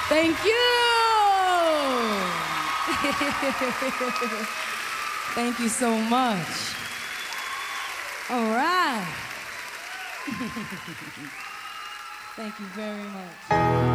Thank you. Thank you so much. All right. Thank you very much.